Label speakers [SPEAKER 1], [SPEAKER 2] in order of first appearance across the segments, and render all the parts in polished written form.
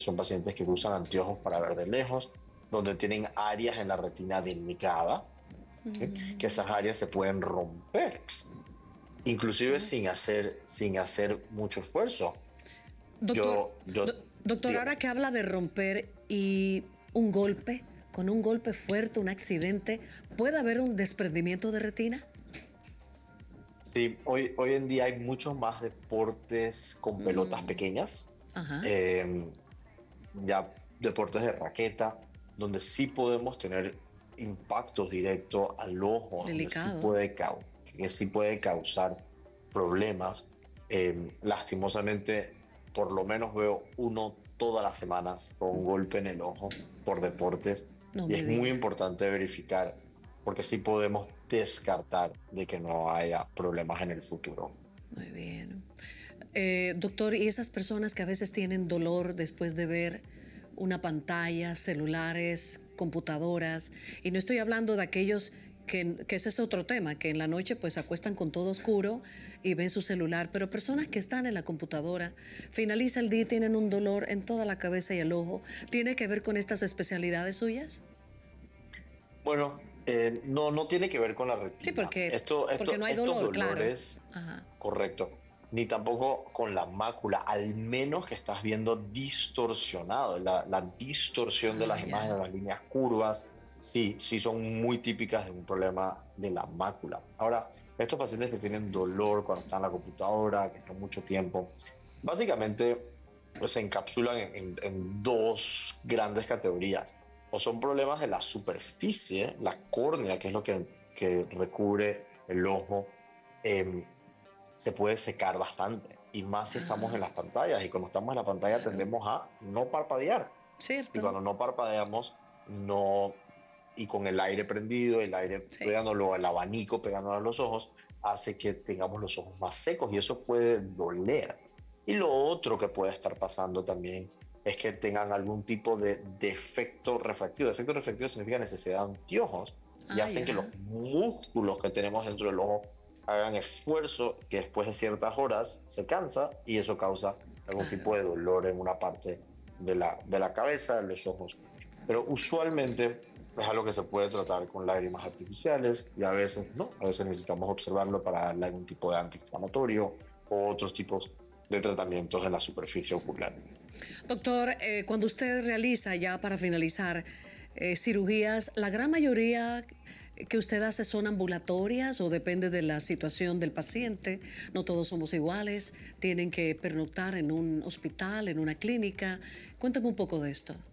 [SPEAKER 1] son pacientes que usan anteojos para ver de lejos, donde tienen áreas en la retina delgada, ¿sí? Que esas áreas se pueden romper, inclusive sin hacer mucho esfuerzo.
[SPEAKER 2] Doctor, doctor,
[SPEAKER 1] Dígame.
[SPEAKER 2] ahora que habla de romper y un golpe, con un golpe fuerte, un accidente, ¿puede haber un desprendimiento de retina?
[SPEAKER 1] Sí, hoy en día hay muchos más deportes con pelotas pequeñas,
[SPEAKER 2] Ajá,
[SPEAKER 1] eh, ya deportes de raqueta, donde sí podemos tener impactos directos al ojo, donde
[SPEAKER 2] delicado.
[SPEAKER 1] que sí puede causar problemas. Lastimosamente, por lo menos veo uno todas las semanas con un golpe en el ojo por deportes,
[SPEAKER 2] No
[SPEAKER 1] y
[SPEAKER 2] me
[SPEAKER 1] es muy
[SPEAKER 2] diga.
[SPEAKER 1] importante verificar porque sí podemos descartar de que no haya problemas en el futuro.
[SPEAKER 2] Muy bien. Doctor, ¿y esas personas que a veces tienen dolor después de ver una pantalla, celulares, computadoras? Y no estoy hablando de aquellos que ese es otro tema, que en la noche pues se acuestan con todo oscuro y ven su celular, pero personas que están en la computadora, finaliza el día y tienen un dolor en toda la cabeza y el ojo, ¿tiene que ver con estas especialidades suyas?
[SPEAKER 1] Bueno, no tiene que ver con la
[SPEAKER 2] Sí,
[SPEAKER 1] retina. Esto,
[SPEAKER 2] porque no
[SPEAKER 1] esto,
[SPEAKER 2] hay
[SPEAKER 1] estos
[SPEAKER 2] dolor, claro.
[SPEAKER 1] dolores,
[SPEAKER 2] Ajá.
[SPEAKER 1] correcto, ni tampoco con la mácula, al menos que estás viendo distorsionado. La distorsión de
[SPEAKER 2] Ah,
[SPEAKER 1] las
[SPEAKER 2] ya.
[SPEAKER 1] imágenes, las líneas curvas, sí son muy típicas de un problema de la mácula. Ahora, estos pacientes que tienen dolor cuando están en la computadora, que están mucho tiempo, básicamente pues, se encapsulan en dos grandes categorías. O son problemas de la superficie, la córnea, que es lo que recubre el ojo, eh, se puede secar bastante. Y más si estamos en
[SPEAKER 2] Ah,
[SPEAKER 1] las pantallas. Y cuando estamos en la pantalla
[SPEAKER 2] claro.
[SPEAKER 1] tendemos a no parpadear. Y
[SPEAKER 2] ¿Cierto?
[SPEAKER 1] cuando no parpadeamos, no, y con el aire prendido, el aire
[SPEAKER 2] Sí.
[SPEAKER 1] pegándolo, el abanico pegándolo a los ojos, hace que tengamos los ojos más secos y eso puede doler. Y lo otro que puede estar pasando también es que tengan algún tipo de defecto refractivo. Defecto refractivo significa necesidad de anteojos y
[SPEAKER 2] Ah,
[SPEAKER 1] hacen que los
[SPEAKER 2] ya.
[SPEAKER 1] músculos que tenemos dentro del ojo hagan esfuerzo que después de ciertas horas se cansa y eso causa algún tipo
[SPEAKER 2] Claro.
[SPEAKER 1] de dolor en una parte de la cabeza, de los ojos. Pero usualmente es algo que se puede tratar con lágrimas artificiales y a veces no, a veces necesitamos observarlo para darle algún tipo de antiinflamatorio o otros tipos de tratamientos en la superficie ocular.
[SPEAKER 2] Doctor, cuando usted realiza, ya para finalizar, cirugías, la gran mayoría que usted hace son ambulatorias o depende de la situación del paciente. No todos somos iguales, tienen que pernoctar en un hospital, en una clínica. Cuéntame un poco de esto.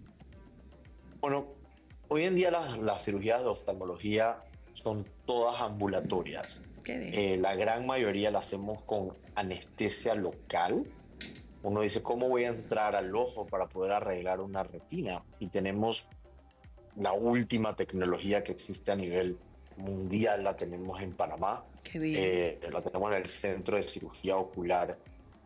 [SPEAKER 1] Bueno, hoy en día las cirugías de oftalmología son todas ambulatorias.
[SPEAKER 2] Qué bien.
[SPEAKER 1] La gran mayoría la hacemos con anestesia local. Uno dice, ¿cómo voy a entrar al ojo para poder arreglar una retina? Y tenemos la última tecnología que existe a nivel mundial, la tenemos en Panamá,
[SPEAKER 2] Qué bien.
[SPEAKER 1] la tenemos en el Centro de Cirugía Ocular,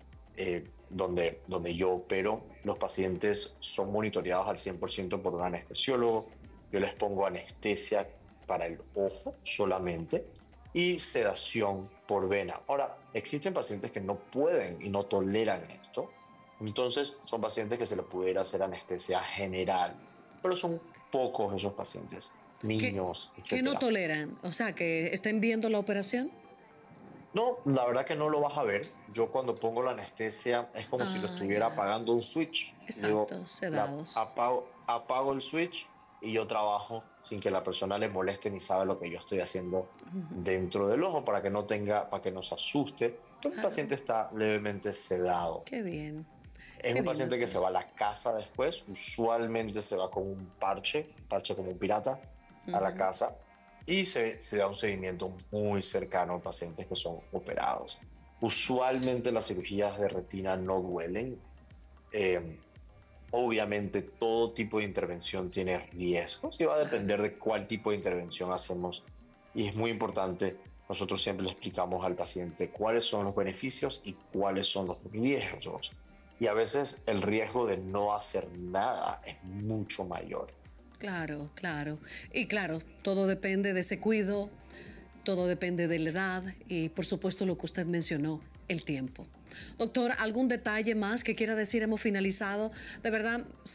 [SPEAKER 1] donde yo opero. Los pacientes son monitoreados al 100% por un anestesiólogo. Yo les pongo anestesia para el ojo solamente y sedación por vena. Ahora, existen pacientes que no pueden y no toleran esto. Entonces, son pacientes que se les pudiera hacer anestesia general, pero son pocos esos pacientes,
[SPEAKER 2] ¿Qué,
[SPEAKER 1] niños,
[SPEAKER 2] qué no
[SPEAKER 1] etcétera.
[SPEAKER 2] toleran? O sea, que estén viendo la operación.
[SPEAKER 1] No, la verdad que no lo vas a ver. Yo cuando pongo la anestesia es como si lo
[SPEAKER 2] Ah,
[SPEAKER 1] estuviera
[SPEAKER 2] ya.
[SPEAKER 1] apagando un switch.
[SPEAKER 2] Exacto,
[SPEAKER 1] Digo,
[SPEAKER 2] sedados.
[SPEAKER 1] apago el switch y yo trabajo sin que la persona le moleste ni sabe lo que yo estoy haciendo dentro del ojo para que no se asuste. Pero el
[SPEAKER 2] Claro.
[SPEAKER 1] paciente está levemente sedado.
[SPEAKER 2] Qué bien.
[SPEAKER 1] Es
[SPEAKER 2] Qué
[SPEAKER 1] un
[SPEAKER 2] bien,
[SPEAKER 1] paciente que se
[SPEAKER 2] doctor.
[SPEAKER 1] va a la casa después, usualmente se va con un parche como un pirata a la casa y se da un seguimiento muy cercano a pacientes que son operados. Usualmente las cirugías de retina no duelen. eh, Obviamente todo tipo de intervención tiene riesgos y va a
[SPEAKER 2] Claro.
[SPEAKER 1] depender de cuál tipo de intervención hacemos. Y es muy importante, nosotros siempre le explicamos al paciente cuáles son los beneficios y cuáles son los riesgos. Y a veces el riesgo de no hacer nada es mucho mayor.
[SPEAKER 2] Claro, claro. Y claro, todo depende de ese cuido, todo depende de la edad y por supuesto lo que usted mencionó, el tiempo. Doctor, ¿algún detalle más que quiera decir? Hemos finalizado. De verdad,